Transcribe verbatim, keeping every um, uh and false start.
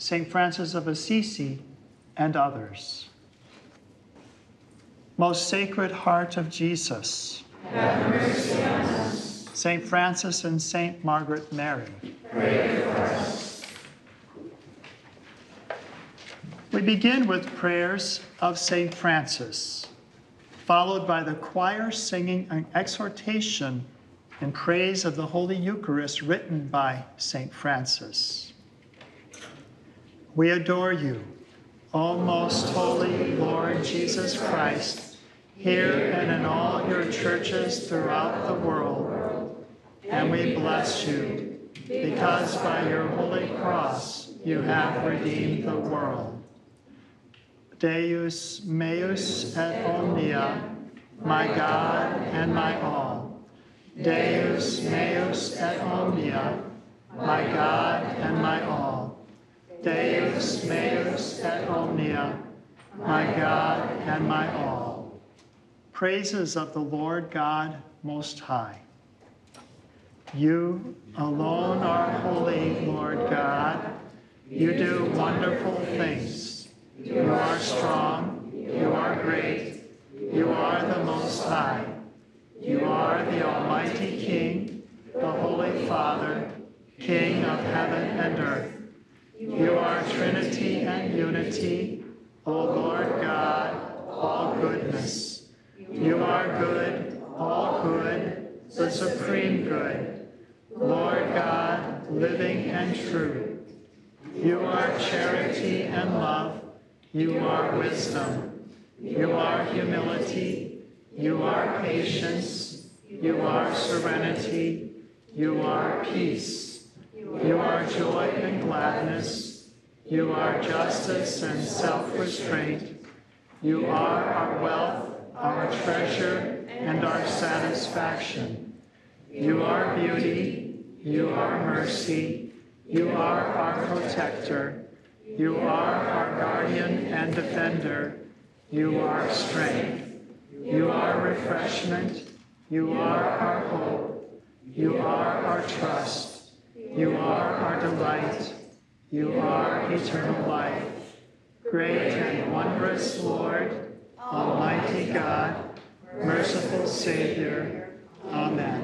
Saint Francis of Assisi, and others. Most Sacred Heart of Jesus, have mercy on us. Saint Francis and Saint Margaret Mary, pray for us. We begin with prayers of Saint Francis, followed by the choir singing an exhortation in praise of the Holy Eucharist written by Saint Francis. We adore you, O most holy Lord Jesus Christ, here and in all your churches throughout the world. And we bless you, because by your holy cross you have redeemed the world. Deus meus et omnia, my God and my all. Deus meus et omnia, my God and my all. Deus meus et omnia, my God and my all. Praises of the Lord God Most High. You alone are holy, Lord God. You do wonderful things. You are strong, you are great, you are the Most High. You are the Almighty King, the Holy Father, King of heaven and earth. You are Trinity and unity, O Lord God, all goodness. You are good, all good, the supreme good, Lord God, living and true. You are charity and love. You are wisdom, you are humility, you are patience, you are serenity, you are peace, you are joy and gladness, you are justice and self-restraint, you are our wealth, our treasure, and our satisfaction. You are beauty, you are mercy, you are our protector. You are our guardian and defender. You are strength. You are refreshment. You are our hope. You are our trust. You are our delight. You are eternal life. Great and wondrous Lord, Almighty God, merciful Savior. Amen.